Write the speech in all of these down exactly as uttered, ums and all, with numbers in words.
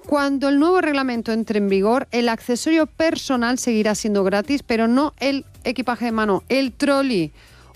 Cuando el nuevo reglamento entre en vigor, el accesorio personal seguirá siendo gratis, pero no el equipaje de mano, el trolley.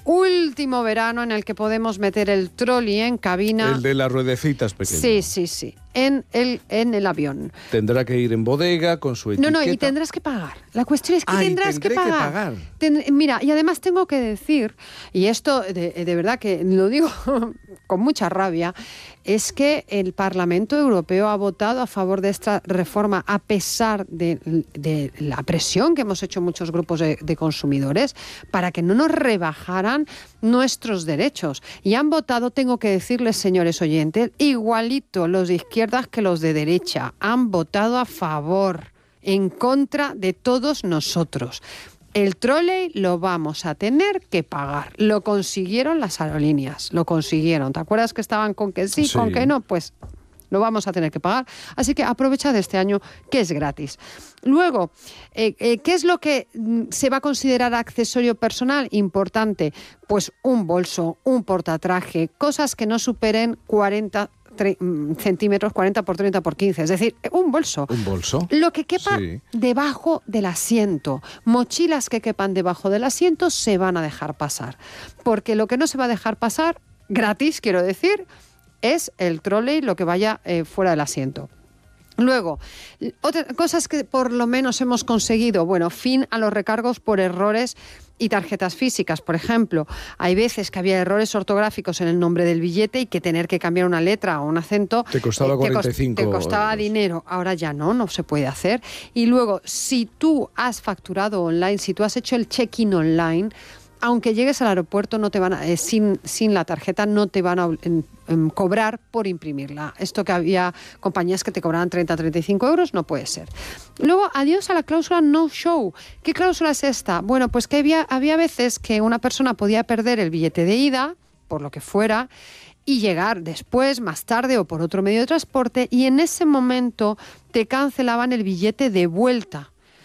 Último verano en el que podemos meter el trolley en cabina. El de las ruedecitas pequeñas. Sí, sí, sí. En el, en el avión. Tendrá que ir en bodega con su etiqueta. No, no, y tendrás que pagar. La cuestión es que Ay, tendrás que pagar. que pagar. Ten, mira, y además tengo que decir, y esto de, de verdad que lo digo con mucha rabia, es que el Parlamento Europeo ha votado a favor de esta reforma a pesar de, de la presión que hemos hecho muchos grupos de, de consumidores para que no nos rebajaran nuestros derechos. Y han votado, tengo que decirles, señores oyentes, igualito los de izquierda que los de derecha. Han votado a favor, en contra de todos nosotros. El trolley lo vamos a tener que pagar. Lo consiguieron las aerolíneas, lo consiguieron. ¿Te acuerdas que estaban con que sí, sí. con que no? Pues lo vamos a tener que pagar. Así que aprovecha de este año que es gratis. Luego, eh, eh, ¿qué es lo que se va a considerar accesorio personal? Importante, pues un bolso, un portatraje, cosas que no superen cuarenta centímetros, cuarenta por treinta por quince, es decir, un bolso. ¿Un bolso? Lo que quepa sí. debajo del asiento. Mochilas que quepan debajo del asiento se van a dejar pasar. Porque lo que no se va a dejar pasar, gratis quiero decir, es el trolley, lo que vaya eh, fuera del asiento. Luego, otras cosas que por lo menos hemos conseguido, bueno, fin a los recargos por errores y tarjetas físicas. Por ejemplo, hay veces que había errores ortográficos en el nombre del billete y que tener que cambiar una letra o un acento te costaba eh, cuarenta y cinco te, cost, te costaba euros. Dinero. Ahora ya no, no se puede hacer. Y luego, si tú has facturado online, si tú has hecho el check-in online, aunque llegues al aeropuerto, no te van a, eh, sin, sin la tarjeta no te van a en, en, cobrar por imprimirla. Esto que había compañías que te cobraban treinta a treinta y cinco euros, no puede ser. Luego, adiós a la cláusula no show. ¿Qué cláusula es esta? Bueno, pues que había, había veces que una persona podía perder el billete de ida, por lo que fuera, y llegar después, más tarde o por otro medio de transporte, y en ese momento te cancelaban el billete de vuelta.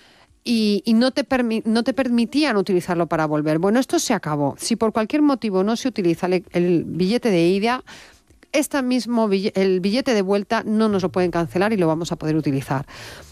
Y, y no, te permi- no te permitían utilizarlo para volver. Bueno, esto se acabó. Si por cualquier motivo no se utiliza el, el billete de ida, este mismo billete, el billete de vuelta no nos lo pueden cancelar y lo vamos a poder utilizar.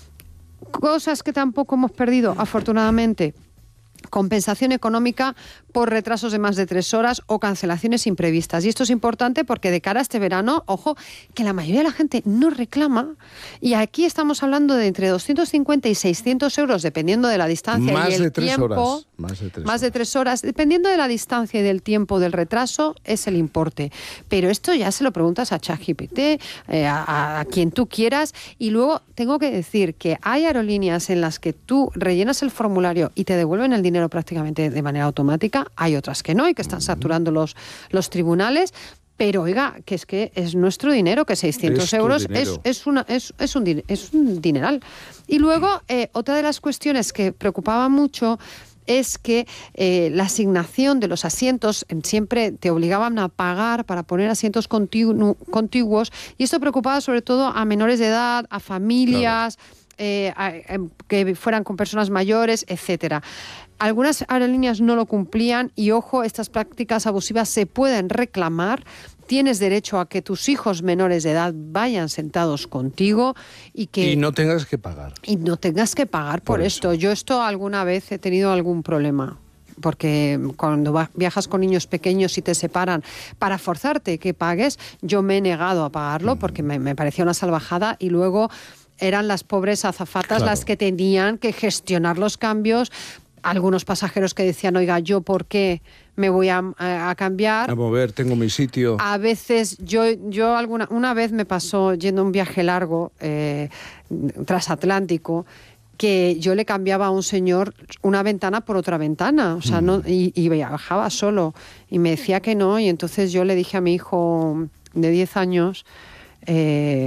Cosas que tampoco hemos perdido, afortunadamente. Compensación económica por retrasos de más de tres horas o cancelaciones imprevistas. Y esto es importante porque de cara a este verano, ojo, que la mayoría de la gente no reclama. Y aquí estamos hablando de entre doscientos cincuenta y seiscientos euros, dependiendo de la distancia más y el de tres tiempo. Horas. Más de tres más horas. de tres horas. Dependiendo de la distancia y del tiempo del retraso, es el importe. Pero esto ya se lo preguntas a ChatGPT, eh, a, a quien tú quieras. Y luego tengo que decir que hay aerolíneas en las que tú rellenas el formulario y te devuelven el dinero prácticamente de manera automática, hay otras que no y que están saturando los, los tribunales, pero oiga, que es que es nuestro dinero, que seiscientos euros es, es, una, es, es, un, es un dineral. Y luego, eh, otra de las cuestiones que preocupaba mucho es que eh, la asignación de los asientos siempre te obligaban a pagar para poner asientos continu- contiguos y esto preocupaba sobre todo a menores de edad, a familias, claro. eh, a, a, que fueran con personas mayores, etcétera. Algunas aerolíneas no lo cumplían y, ojo, estas prácticas abusivas se pueden reclamar. Tienes derecho a que tus hijos menores de edad vayan sentados contigo y que... Y no tengas que pagar. Y no tengas que pagar por, por esto. Yo esto alguna vez he tenido algún problema. Porque cuando viajas con niños pequeños y te separan para forzarte que pagues, yo me he negado a pagarlo porque me, me parecía una salvajada y luego eran las pobres azafatas claro. las que tenían que gestionar los cambios. Algunos pasajeros que decían, oiga, ¿yo por qué me voy a, a, a cambiar? A mover, tengo mi sitio. A veces, yo, yo alguna una vez me pasó yendo un viaje largo, eh, transatlántico, que yo le cambiaba a un señor una ventana por otra ventana, o sea, mm. no, y, y viajaba solo, y me decía que no, y entonces yo le dije a mi hijo de diez años, eh,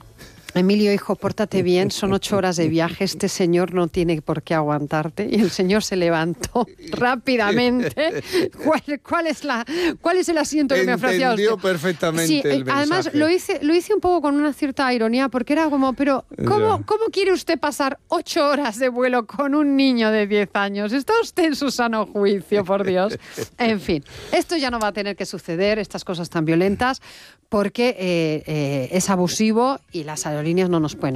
Emilio, hijo, pórtate bien, son ocho horas de viaje, este señor no tiene por qué aguantarte. Y el señor se levantó rápidamente. ¿Cuál, cuál, es, la, cuál es el asiento que me ofrecía usted? Entendió perfectamente sí, el mensaje. Además, lo hice, lo hice un poco con una cierta ironía, porque era como, pero ¿cómo, ¿cómo quiere usted pasar ocho horas de vuelo con un niño de diez años? ¿Está usted en su sano juicio, por Dios? En fin, esto ya no va a tener que suceder, estas cosas tan violentas, porque eh, eh, es abusivo y las aerolíneas no nos pueden